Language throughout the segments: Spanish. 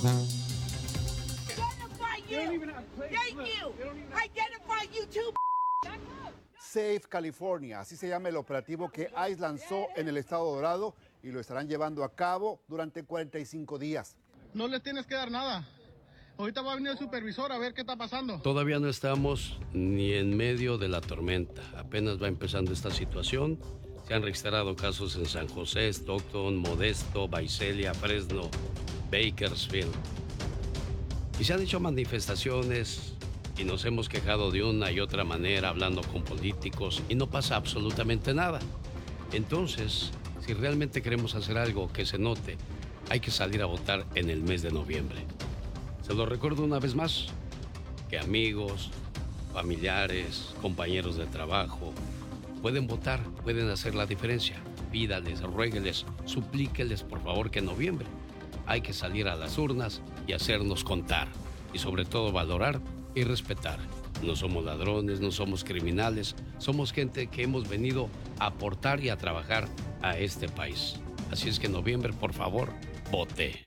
Safe California, así se llama el operativo que ICE lanzó en el estado Dorado y lo estarán llevando a cabo durante 45 días. No les tienes que dar nada. Ahorita va a venir el supervisor a ver qué está pasando. Todavía no estamos ni en medio de la tormenta. Apenas va empezando esta situación. Se han registrado casos en San José, Stockton, Modesto, Visalia, Fresno, Bakersfield. Y se han hecho manifestaciones y nos hemos quejado de una y otra manera hablando con políticos y no pasa absolutamente nada. Entonces, si realmente queremos hacer algo que se note, hay que salir a votar en el mes de noviembre. Se lo recuerdo una vez más, que amigos, familiares, compañeros de trabajo pueden votar, pueden hacer la diferencia. Pídales, ruégueles, suplíqueles por favor que en noviembre hay que salir a las urnas y hacernos contar. Y sobre todo valorar y respetar. No somos ladrones, no somos criminales, somos gente que hemos venido a aportar y a trabajar a este país. Así es que en noviembre, por favor, vote.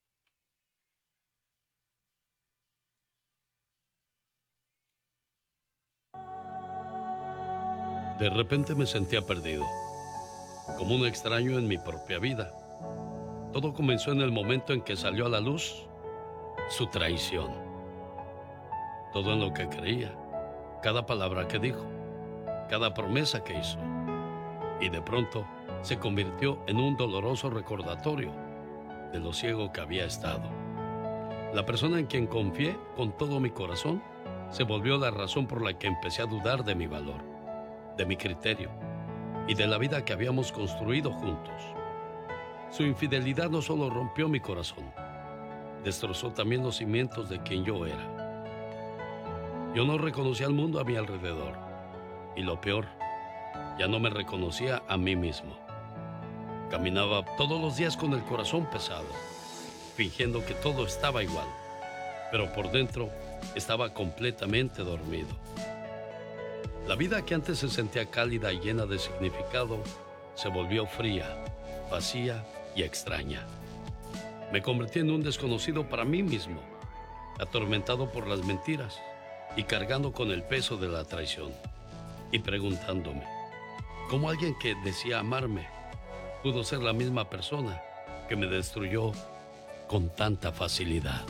De repente me sentía perdido, como un extraño en mi propia vida. Todo comenzó en el momento en que salió a la luz su traición. Todo en lo que creía, cada palabra que dijo, cada promesa que hizo. Y de pronto se convirtió en un doloroso recordatorio de lo ciego que había estado. La persona en quien confié con todo mi corazón se volvió la razón por la que empecé a dudar de mi valor, de mi criterio y de la vida que habíamos construido juntos. Su infidelidad no solo rompió mi corazón, destrozó también los cimientos de quien yo era. Yo no reconocía al mundo a mi alrededor y lo peor, ya no me reconocía a mí mismo. Caminaba todos los días con el corazón pesado, fingiendo que todo estaba igual, pero por dentro estaba completamente dormido. La vida que antes se sentía cálida y llena de significado se volvió fría, vacía y extraña. Me convertí en un desconocido para mí mismo, atormentado por las mentiras y cargando con el peso de la traición y preguntándome, ¿cómo alguien que decía amarme pudo ser la misma persona que me destruyó con tanta facilidad?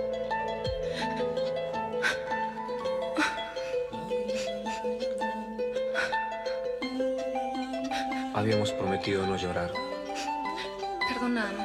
Habíamos prometido no llorar. Perdóname.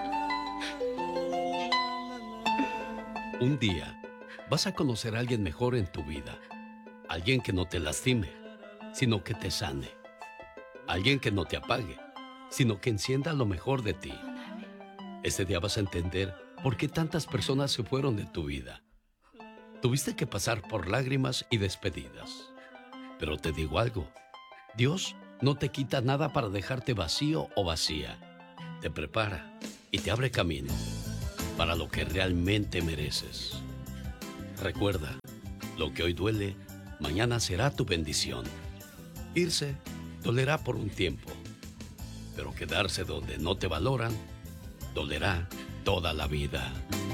Un día vas a conocer a alguien mejor en tu vida. Alguien que no te lastime, sino que te sane. Alguien que no te apague, sino que encienda lo mejor de ti. Ese día vas a entender por qué tantas personas se fueron de tu vida. Tuviste que pasar por lágrimas y despedidas. Pero te digo algo, Dios no te quita nada para dejarte vacío o vacía. Te prepara y te abre camino para lo que realmente mereces. Recuerda, lo que hoy duele, mañana será tu bendición. Irse dolerá por un tiempo, pero quedarse donde no te valoran, dolerá toda la vida.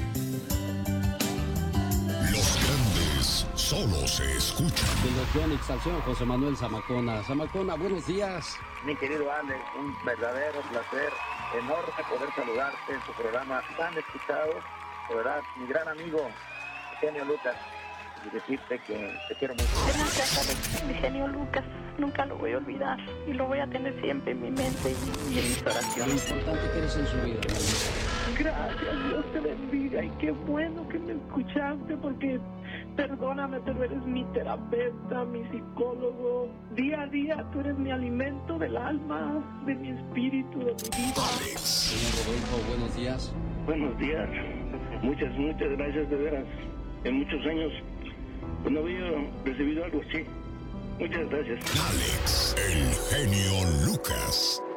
Los grandes solo se escuchan. De los Yonix al señor José Manuel Zamacona. Zamacona, buenos días. Mi querido Alex, un verdadero placer, enorme poder saludarte en tu programa tan escuchado. De verdad, mi gran amigo, Genio Lucas, y decirte que te quiero mucho. Gracias, Alex, mi genio Lucas. Nunca lo voy a olvidar y lo voy a tener siempre en mi mente y en mis oraciones. Lo importante que eres en su vida. Gracias, Dios te bendiga y qué bueno que me escuchaste porque perdóname, pero eres mi terapeuta, mi psicólogo. Día a día tú eres mi alimento del alma, de mi espíritu, de mi vida. Señor Rodolfo, buenos días. Buenos días. Muchas gracias de veras. En muchos años no había recibido algo así. Muchas gracias. Alex, el genio Lucas.